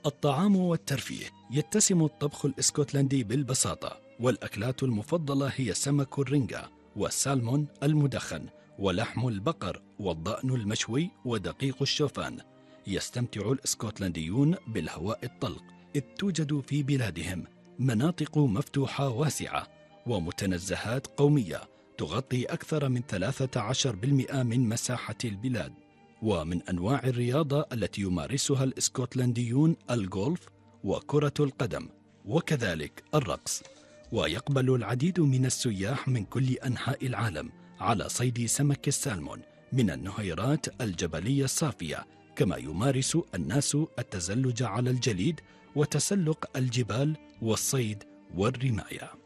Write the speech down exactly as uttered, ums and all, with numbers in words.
الطعام والترفيه. يتسم الطبخ الإسكتلندي بالبساطة، والأكلات المفضلة هي سمك الرنجة والسالمون المدخن ولحم البقر والضأن المشوي ودقيق الشوفان. يستمتع الإسكتلنديون بالهواء الطلق، إذ توجد في بلادهم مناطق مفتوحة واسعة ومتنزهات قومية تغطي أكثر من ثلاثة عشر بالمئة من مساحة البلاد. ومن أنواع الرياضة التي يمارسها الإسكتلنديون الجولف وكرة القدم، وكذلك الرقص. ويقبل العديد من السياح من كل أنحاء العالم على صيد سمك السالمون من النهيرات الجبلية الصافية، كما يمارس الناس التزلج على الجليد وتسلق الجبال والصيد والرماية.